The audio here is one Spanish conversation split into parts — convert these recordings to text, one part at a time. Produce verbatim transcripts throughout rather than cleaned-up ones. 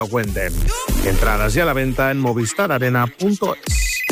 Wendem. Entradas ya a la venta en movistar arena punto es.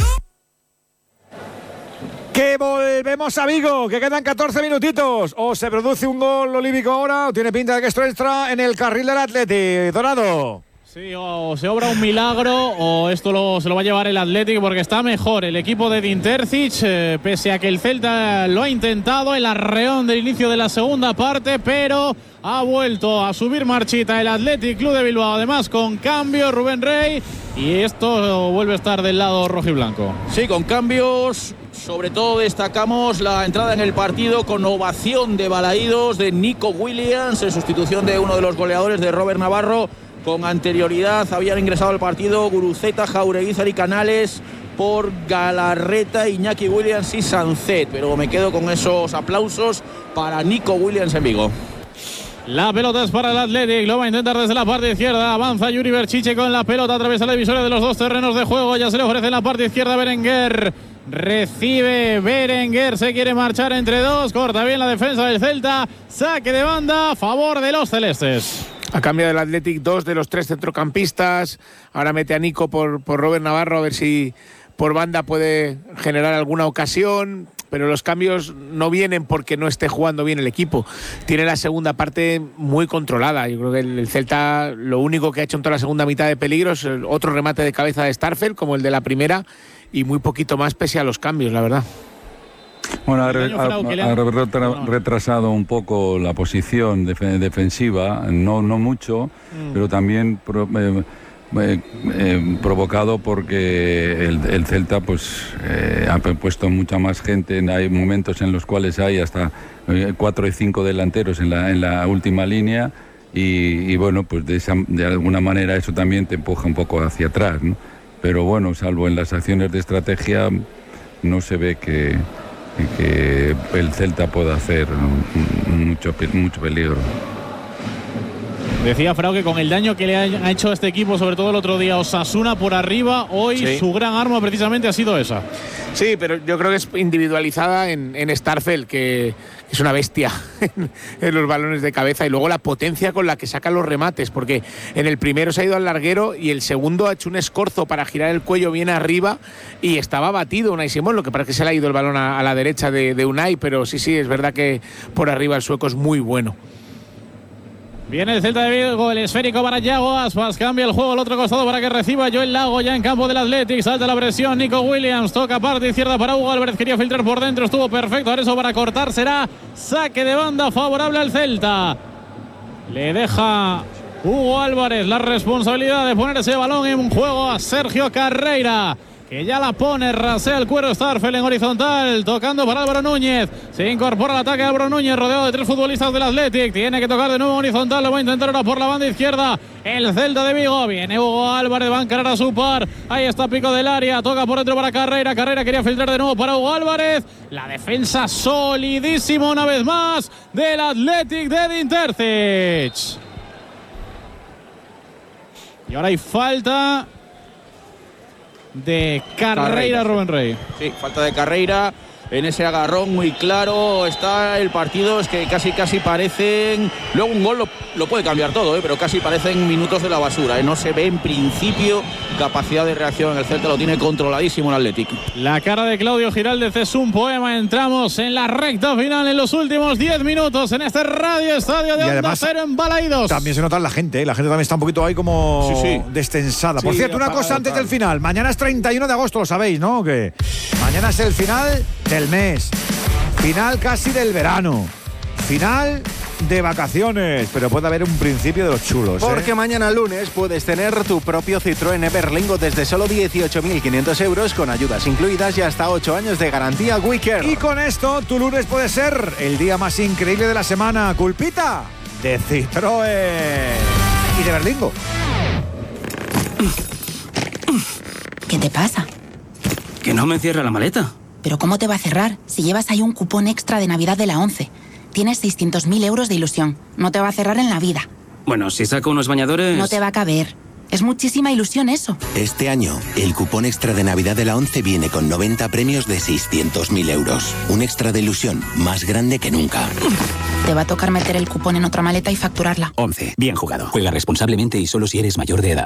Que volvemos a Vigo, que quedan catorce minutitos. O se produce un gol olímpico ahora, o tiene pinta de que esto extra en el carril del Athletic. Dorado. Sí, o se obra un milagro o esto lo, se lo va a llevar el Athletic, porque está mejor el equipo de Edin Terzic, eh, pese a que el Celta lo ha intentado, el arreón del inicio de la segunda parte, pero ha vuelto a subir marchita el Athletic Club de Bilbao, además con cambio Rubén Rey, y esto vuelve a estar del lado rojiblanco. Sí, con cambios. Sobre todo destacamos la entrada en el partido con ovación de balaídos de Nico Williams en sustitución de uno de los goleadores, de Robert Navarro. Con anterioridad habían ingresado al partido Guruceta, Jaureguizar y Canales por Galarreta, Iñaki Williams y Sancet, pero me quedo con esos aplausos para Nico Williams en Vigo. La pelota es para el Athletic, lo va a intentar desde la parte izquierda, avanza Yuri Berchiche con la pelota, atraviesa la divisoria de los dos terrenos de juego, ya se le ofrece en la parte izquierda Berenguer, recibe Berenguer, se quiere marchar entre dos, corta bien la defensa del Celta, saque de banda a favor de los celestes. A cambio del Athletic, dos de los tres centrocampistas. Ahora mete a Nico por, por Robert Navarro, a ver si por banda puede generar alguna ocasión. Pero los cambios no vienen porque no esté jugando bien el equipo. Tiene la segunda parte muy controlada. Yo creo que el, el Celta, lo único que ha hecho en toda la segunda mitad de peligro es otro remate de cabeza de Starfelt, como el de la primera, y muy poquito más pese a los cambios, la verdad. Bueno, ha, ha, ha retrasado un poco la posición def defensiva, no, no mucho, mm. pero también pro, eh, eh, eh, provocado porque el, el Celta pues eh, ha puesto mucha más gente. Hay momentos en los cuales hay hasta eh, cuatro y cinco delanteros en la, en la última línea y, y bueno, pues de, esa, de alguna manera eso también te empuja un poco hacia atrás, ¿no? Pero bueno, salvo en las acciones de estrategia, no se ve que que el Celta pueda hacer mucho, mucho peligro. Decía Frau que con el daño que le ha hecho a este equipo, sobre todo el otro día Osasuna por arriba, hoy sí. Su gran arma precisamente ha sido esa. Sí, pero yo creo que es individualizada en, en Starfelt, que es una bestia en, en los balones de cabeza, y luego la potencia con la que saca los remates, porque en el primero se ha ido al larguero y el segundo ha hecho un escorzo para girar el cuello bien arriba y estaba batido Unai Simón, lo que parece que se le ha ido el balón a, a la derecha de, de Unai, pero sí, sí, es verdad que por arriba el sueco es muy bueno. Viene el Celta de Vigo, el esférico para Yago Aspas, cambia el juego al otro costado para que reciba Joel Lago ya en campo del Athletic, salta la presión, Nico Williams, toca parte izquierda para Hugo Álvarez, quería filtrar por dentro, estuvo perfecto, ahora eso para cortar será saque de banda favorable al Celta. Le deja Hugo Álvarez la responsabilidad de poner ese balón en juego a Sergio Carreira, que ya la pone, rasea el cuero Starfelt en horizontal, tocando para Álvaro Núñez, se incorpora al ataque Álvaro Núñez, rodeado de tres futbolistas del Athletic, tiene que tocar de nuevo horizontal, lo va a intentar ahora por la banda izquierda, el Celta de Vigo, viene Hugo Álvarez, va a encarar a su par, ahí está pico del área, toca por dentro para Carreira, Carreira quería filtrar de nuevo para Hugo Álvarez, la defensa solidísima una vez más del Athletic de Edin Terzic. Y ahora hay falta de Carreira, Carreira, Rubén Rey. Sí, falta de Carreira en ese agarrón muy claro. Está el partido, es que casi casi parecen, luego un gol lo, lo puede cambiar todo, ¿eh? Pero casi parecen minutos de la basura, ¿eh? No se ve en principio capacidad de reacción. El Celta lo tiene controladísimo el Athletic. La cara de Claudio Giraldez es un poema. Entramos en la recta final en los últimos diez minutos en este Radio Estadio de Onda Cero en Balaídos. También se nota la gente, ¿eh? La gente también está un poquito ahí como sí, sí. destensada. Por sí, cierto, una cosa antes del final. Mañana es treinta y uno de agosto, lo sabéis, ¿no? Que mañana es el final del mes, final casi del verano, final de vacaciones, pero puede haber un principio de los chulos, ¿eh? Porque mañana lunes puedes tener tu propio Citroën Everlingo desde solo dieciocho mil quinientos euros con ayudas incluidas y hasta ocho años de garantía Wicker. Y con esto tu lunes puede ser el día más increíble de la semana, culpita de Citroën y de Berlingo. ¿Qué te pasa? Que no me cierra la maleta. ¿Pero cómo te va a cerrar si llevas ahí un cupón extra de Navidad de la ONCE? Tienes seiscientos mil euros de ilusión. No te va a cerrar en la vida. Bueno, si saco unos bañadores... No te va a caber. Es muchísima ilusión eso. Este año, el cupón extra de Navidad de la ONCE viene con noventa premios de seiscientos mil euros. Un extra de ilusión más grande que nunca. Te va a tocar meter el cupón en otra maleta y facturarla. ONCE. Bien jugado. Juega responsablemente y solo si eres mayor de edad.